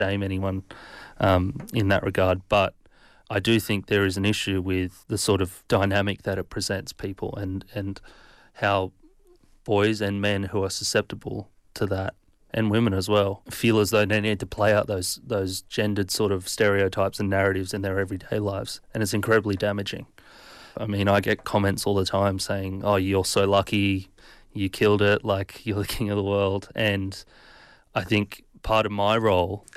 shame anyone in that regard, but I do think there is an issue with the sort of dynamic that it presents people and how boys and men who are susceptible to that, and women as well, feel as though they need to play out those gendered sort of stereotypes and narratives in their everyday lives, and it's incredibly damaging. I mean, I get comments all the time saying, "Oh, you're so lucky, you killed it, like you're the king of the world," and I think part of my role